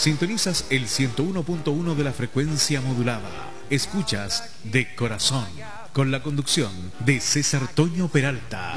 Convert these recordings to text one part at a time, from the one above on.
Sintonizas el 101.1 de la frecuencia modulada. Escuchas De Corazón, con la conducción de César Toño Peralta.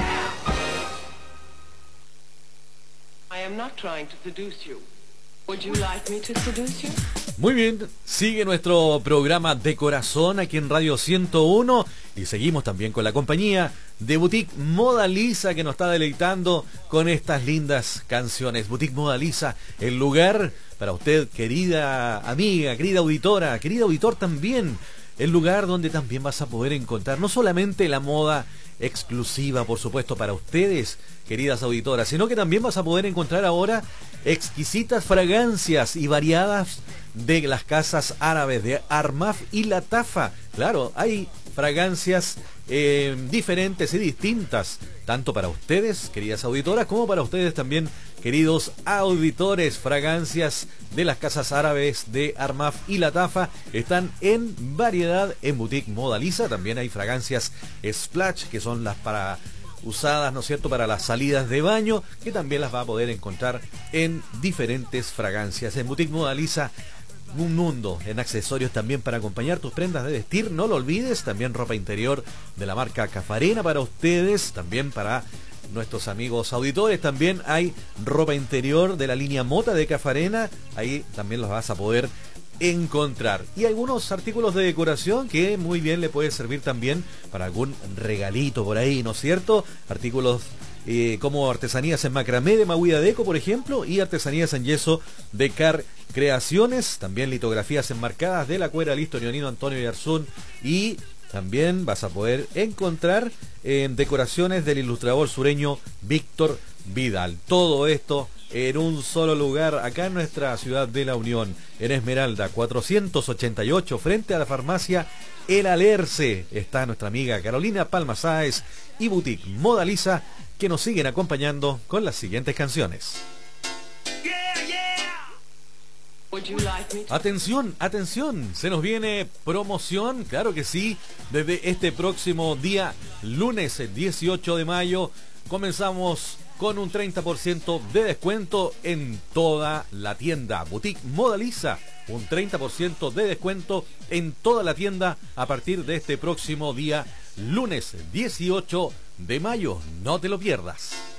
I am not trying to seduce you. Would you like me to seduce you? Muy bien, sigue nuestro programa De Corazón aquí en Radio 101 y seguimos también con la compañía de Boutique Moda Lisa, que nos está deleitando con estas lindas canciones. Boutique Moda Lisa, el lugar para usted, querida amiga, querida auditora, querido auditor también, el lugar donde también vas a poder encontrar no solamente la moda exclusiva, por supuesto, para ustedes, queridas auditoras, sino que también vas a poder encontrar ahora exquisitas fragancias y variadas de las casas árabes de Armaf y Latafa. Claro, hay fragancias diferentes y distintas, tanto para ustedes, queridas auditoras, como para ustedes también, queridos auditores. Fragancias de las casas árabes de Armaf y Latafa están en variedad en Boutique Moda Lisa. También hay fragancias Splash, que son las para usadas, ¿no es cierto?, para las salidas de baño, que también las va a poder encontrar en diferentes fragancias. En Boutique Moda Lisa, un mundo en accesorios también para acompañar tus prendas de vestir. No lo olvides, también ropa interior de la marca Cafarena para ustedes, también para nuestros amigos auditores. También hay ropa interior de la línea Mota de Cafarena, ahí también los vas a poder encontrar. Y algunos artículos de decoración que muy bien le puede servir también para algún regalito por ahí, ¿no es cierto? Artículos como artesanías en macramé de Mahuida Deco, por ejemplo, y artesanías en yeso de Car Creaciones, también litografías enmarcadas de la Cuera Listo Leonino Antonio Yarzún, y también vas a poder encontrar decoraciones del ilustrador sureño Víctor Vidal. Todo esto en un solo lugar, acá en nuestra ciudad de La Unión, en Esmeralda 488, frente a la farmacia El Alerce. Está nuestra amiga Carolina Palma Sáez y Boutique Moda Lisa, que nos siguen acompañando con las siguientes canciones. Atención, atención, se nos viene promoción, claro que sí, desde este próximo día, lunes 18 de mayo, comenzamos con un 30% de descuento en toda la tienda. Boutique Moda Lisa, un 30% de descuento en toda la tienda a partir de este próximo día, lunes 18 de mayo. No te lo pierdas.